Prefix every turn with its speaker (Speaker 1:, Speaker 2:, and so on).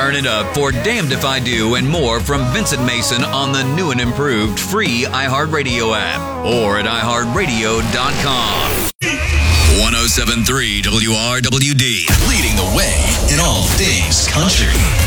Speaker 1: Turn it up for Damned If I Do and more from Vincent Mason on the new and improved free iHeartRadio app or at iHeartRadio.com.
Speaker 2: 107.3 WRWD, leading the way in all things country.